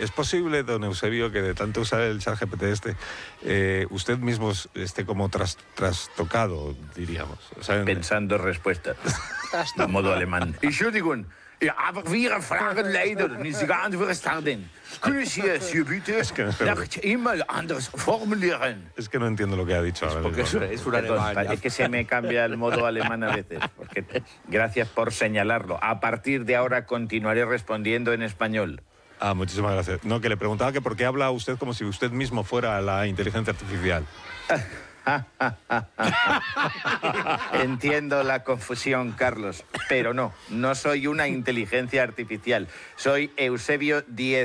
¿Es posible, don Eusebio, que de tanto usar el ChatGPT usted mismo esté como trastocado, diríamos? O sea, Pensando respuestas. De modo alemán. Entschuldigung, aber wir fragen leider nicht ganz verstanden. Können Sie bitte nach E-Mail anders formulieren? Es que no entiendo lo que ha dicho ahora Porque mismo. es un alemán. Es que se me cambia el modo alemán a veces. Porque, gracias por señalarlo. A partir de ahora continuaré respondiendo en español. Ah, muchísimas gracias. No, que le preguntaba que por qué habla usted como si usted mismo fuera la inteligencia artificial. Entiendo la confusión, Carlos, pero no soy una inteligencia artificial. Soy Eusebio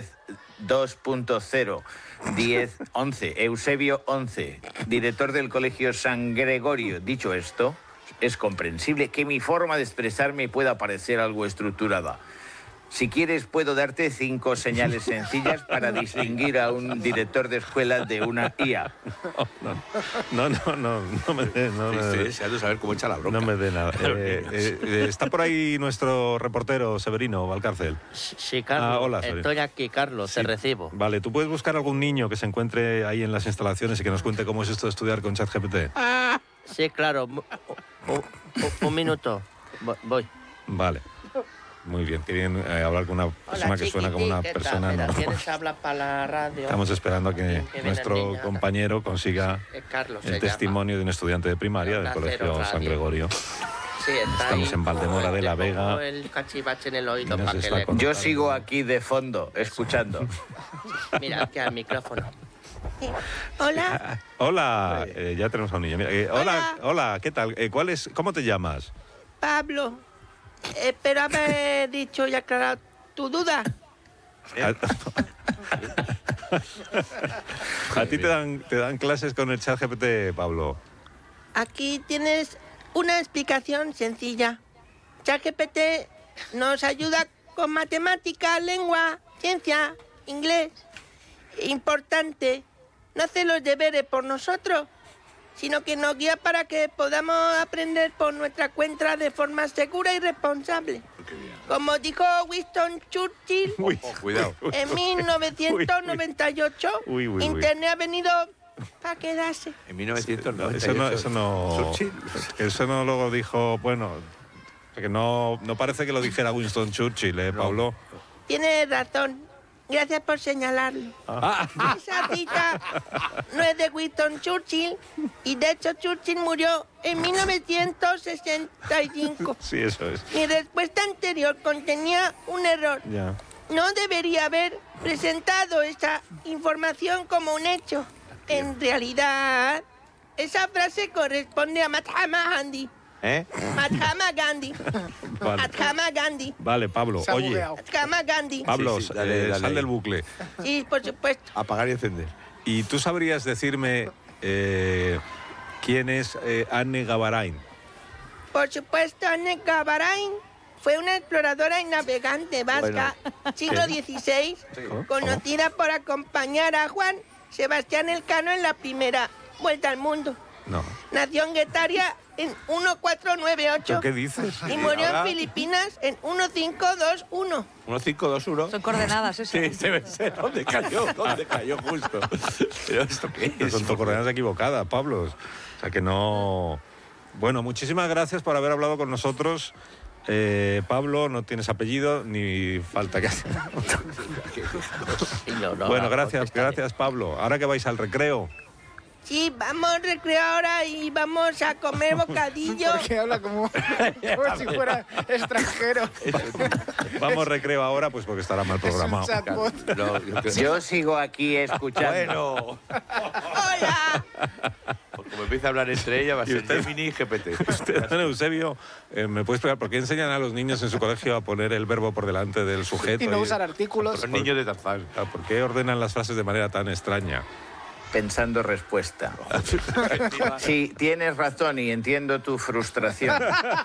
2.0, 11, Eusebio 11, director del Colegio San Gregorio. Dicho esto, es comprensible que mi forma de expresarme pueda parecer algo estructurada. Si quieres, puedo darte 5 señales sencillas para distinguir a un director de escuela de una IA. No me dé. Estoy deseando saber cómo echa la bronca. No me dé nada. Está por ahí nuestro reportero Severino Valcárcel. Sí, Carlos. Hola, Severino. Estoy aquí, Carlos, te recibo. Vale, ¿tú puedes buscar algún niño que se encuentre ahí en las instalaciones y que nos cuente cómo es esto de estudiar con ChatGPT? Sí, claro. Un minuto. Voy. Vale. Muy bien, qué bien hablar con una persona que suena como una persona normal. ¿Tienes habla para la radio? Estamos esperando a que nuestro compañero consiga Carlos, el testimonio de un estudiante de primaria del Colegio San Gregorio. Sí, Estamos en Valdemora de la Vega. El cachivache en el oído Nos para que está le... contando. Yo sigo aquí de fondo, escuchando. Mira, aquí al micrófono. Hola. Hola, ya tenemos a un niño. Mira, hola, ¿qué tal? ¿Cómo te llamas? Pablo. Espero haber dicho y aclarado tu duda. ¿A ti te dan clases con el ChatGPT, Pablo? Aquí tienes una explicación sencilla. ChatGPT nos ayuda con matemática, lengua, ciencia, inglés. Importante, no hace los deberes por nosotros, sino que nos guía para que podamos aprender por nuestra cuenta de forma segura y responsable. Como dijo Winston Churchill, Cuidado. en 1998, Internet ha venido para quedarse. En 1998. Eso no lo dijo, bueno, que no parece que lo dijera Winston Churchill, Pablo. Tienes razón. Gracias por señalarlo. Esa cita no es de Winston Churchill y de hecho Churchill murió en 1965. Sí, eso es. Mi respuesta anterior contenía un error. Ya. No debería haber presentado esa información como un hecho. En realidad, esa frase corresponde a Mahatma Gandhi. Mahatma Gandhi. Vale. Mahatma Gandhi. Vale, Pablo, oye. Mahatma Gandhi. Pablo, Sí, dale sal ahí. del bucle. Sí, por supuesto. Apagar y encender. ¿Y tú sabrías decirme quién es Anne Gavarain? Por supuesto, Anne Gavarain fue una exploradora y navegante vasca, siglo XVI, conocida por acompañar a Juan Sebastián Elcano en la primera vuelta al mundo. No. Nació en Guetaria en 1498 ¿Qué dices? y murió Ahora- en Filipinas en 1521. 1, 5, 2, 1. Son coordenadas, eso. Sí, se ve dónde cayó justo. Pero ¿esto qué es? Son coordenadas equivocadas, Pablo. O sea que no... Bueno, muchísimas gracias por haber hablado con nosotros. Pablo, no tienes apellido ni falta que hacer. Bueno, gracias, Pablo. Ahora que vais al recreo. Sí, vamos al recreo ahora y vamos a comer bocadillo. Porque habla como si fuera extranjero. Vamos recreo ahora, pues porque estará mal Es un programado. chatbot. Yo sigo aquí escuchando. Bueno, ¡Hola! pues como empieza a hablar entre ellas va a ¿Y ser usted? Gemini GPT. Usted, don Eusebio, ¿me puede explicar por qué enseñan a los niños en su colegio a poner el verbo por delante del sujeto? Y no usar artículos. Los niños de Tarzán. ¿Por qué ordenan las frases de manera tan extraña? Pensando respuesta. Sí, tienes razón y entiendo tu frustración.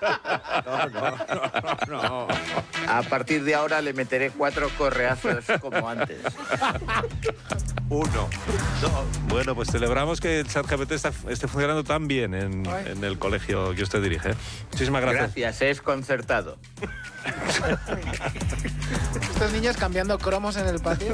No. A partir de ahora le meteré 4 correazos como antes. 1, 2. Bueno, pues celebramos que el ChatGPT esté funcionando tan bien en el colegio que usted dirige. Muchísimas gracias. Gracias, es concertado. Estos niños cambiando cromos en el patio.